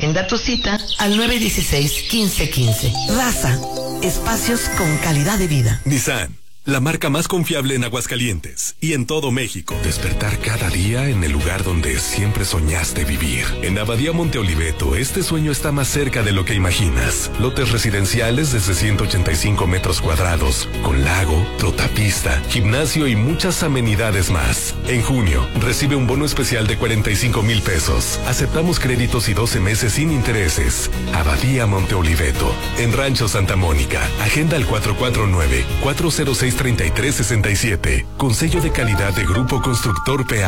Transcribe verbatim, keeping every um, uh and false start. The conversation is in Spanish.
Agenda tu cita al nueve uno seis, quince quince. Raza, espacios con calidad de vida. Nissan, la marca más confiable en Aguascalientes y en todo México. Despertar cada día en el lugar donde siempre soñaste vivir. En Abadía Monte Oliveto, este sueño está más cerca de lo que imaginas. Lotes residenciales desde ciento ochenta y cinco metros cuadrados, con lago, trotapista, gimnasio y muchas amenidades más. En junio, recibe un bono especial de cuarenta y cinco mil pesos. Aceptamos créditos y doce meses sin intereses. Abadía Monte Oliveto, en Rancho Santa Mónica. Agenda al cuatro cuatro nueve, cuatro cero seis, tres tres seis siete, con sello de calidad de Grupo Constructor P